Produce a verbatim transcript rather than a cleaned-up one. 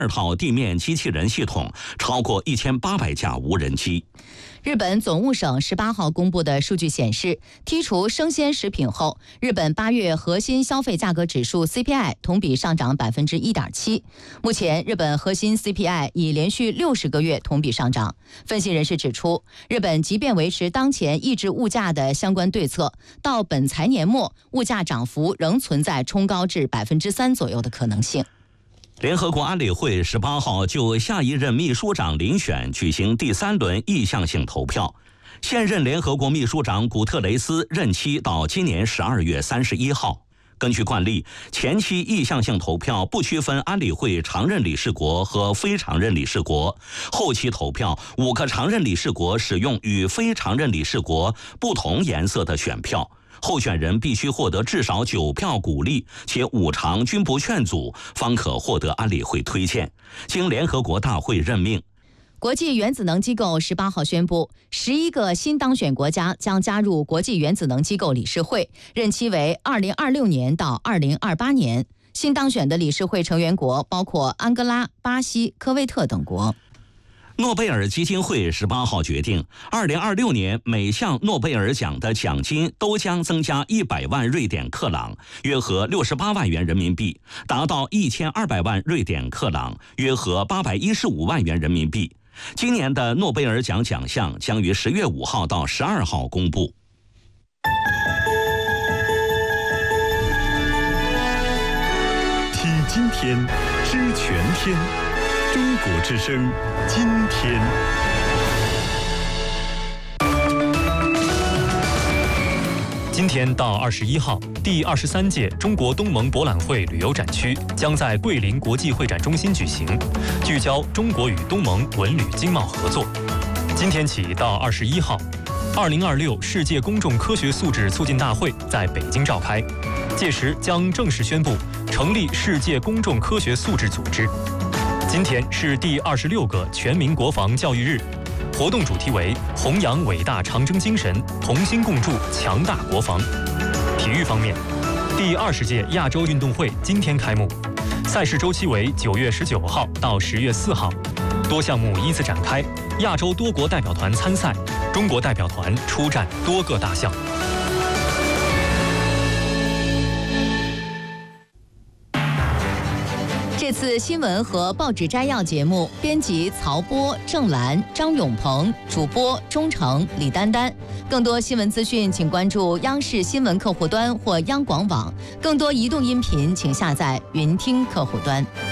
二套地面机器人系统，超过一千八百架无人机。 日本总务省十八号公布的数据显示，剔除生鲜食品后，日本八月核心消费价格指数 C P I 同比上涨百分之一点七。目前，日本核心 C P I 已连续六十个月同比上涨。分析人士指出，日本即便维持当前抑制物价的相关对策，到本财年末，物价涨幅仍存在冲高至百分之三左右的可能性。 联合国安理会十八号就下一任秘书长遴选举行第三轮意向性投票。现任联合国秘书长古特雷斯任期到今年十二月三十一号。根据惯例，前期意向性投票不区分安理会常任理事国和非常任理事国，后期投票五个常任理事国使用与非常任理事国不同颜色的选票。候选人必须获得至少九票鼓励，且五常均不劝阻，方可获得安理会推荐，经联合国大会任命。 国际原子能机构十八号宣布，十一个新当选国家将加入国际原子能机构理事会，任期为二零二六年到二零二八年。新当选的理事会成员国包括安哥拉、巴西、科威特等国。 诺贝尔基金会十八号决定，二零二六年每项诺贝尔奖的奖金都将增加一百万瑞典克朗，约合六十八万元人民币，达到一千二百万瑞典克朗，约合八百一十五万元人民币。今年的诺贝尔奖奖项将于十月五号到十二号公布。 听今天，知全天。中国之声，今天。 今天到二十一号，第二十三届中国东盟博览会旅游展区将在桂林国际会展中心举行，聚焦中国与东盟文旅经贸合作。今天起到二十一号，二零二六世界公众科学素质促进大会在北京召开，届时将正式宣布成立世界公众科学素质组织。今天是第二十六个全民国防教育日，活动主题为弘扬伟大长征精神，同心共筑强大国防。体育方面，第二十届亚洲运动会今天开幕，赛事周期为九月十九号到十月四号，多项目依次展开，亚洲多国代表团参赛，中国代表团出战多个大项。 这次新闻和报纸摘要节目，编辑曹波、郑兰、张永鹏，主播钟诚、李丹丹。更多新闻资讯，请关注央视新闻客户端或央广网。更多移动音频，请下载云听客户端。